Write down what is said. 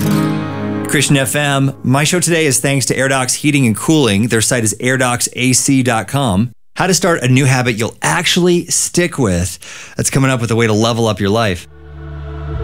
Christian FM. My show today is thanks to AirDocs Heating and Cooling. Their site is airdocsac.com. How to start a new habit you'll actually stick with. That's coming up with a way to level up your life.